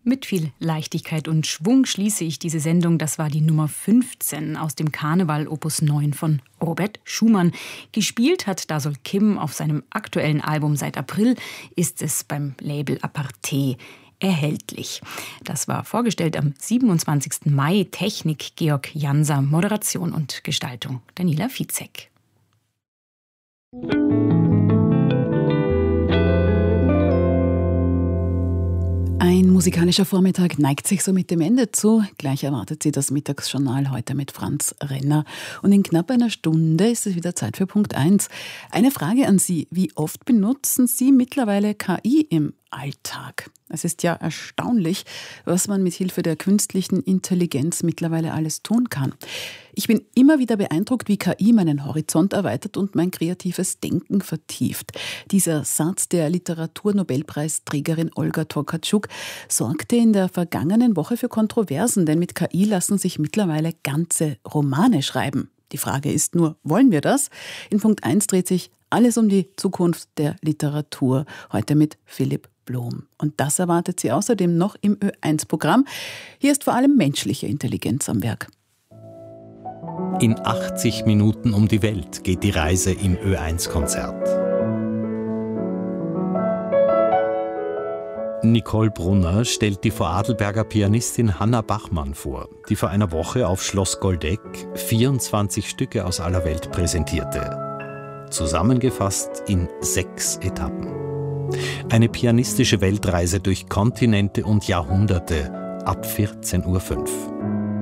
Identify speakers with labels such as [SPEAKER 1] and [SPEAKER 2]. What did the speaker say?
[SPEAKER 1] Mit viel Leichtigkeit und Schwung schließe ich diese Sendung. Das war die Nummer 15 aus dem Karneval Opus 9 von Robert Schumann. Gespielt hat Dasol Kim auf seinem aktuellen Album seit April, ist es beim Label Aparté erhältlich. Das war vorgestellt am 27. Mai. Technik Georg Janser, Moderation und Gestaltung Daniela Fizek.
[SPEAKER 2] Ein musikalischer Vormittag neigt sich so mit dem Ende zu. Gleich erwartet Sie das Mittagsjournal heute mit Franz Renner. Und in knapp einer Stunde ist es wieder Zeit für Punkt 1. Eine Frage an Sie. Wie oft benutzen Sie mittlerweile KI im Alltag? Es ist ja erstaunlich, was man mit Hilfe der künstlichen Intelligenz mittlerweile alles tun kann. Ich bin immer wieder beeindruckt, wie KI meinen Horizont erweitert und mein kreatives Denken vertieft. Dieser Satz der Literaturnobelpreisträgerin Olga Tokarczuk sorgte in der vergangenen Woche für Kontroversen, denn mit KI lassen sich mittlerweile ganze Romane schreiben. Die Frage ist nur, wollen wir das? In Punkt 1 dreht sich alles um die Zukunft der Literatur. Heute mit Philipp Blom. Und das erwartet Sie außerdem noch im Ö1-Programm. Hier ist vor allem menschliche Intelligenz am Werk.
[SPEAKER 3] In 80 Minuten um die Welt geht die Reise im Ö1-Konzert. Nicole Brunner stellt die Vorarlberger Pianistin Hanna Bachmann vor, die vor einer Woche auf Schloss Goldeck 24 Stücke aus aller Welt präsentierte. Zusammengefasst in 6 Etappen. Eine pianistische Weltreise durch Kontinente und Jahrhunderte ab 14:05 Uhr.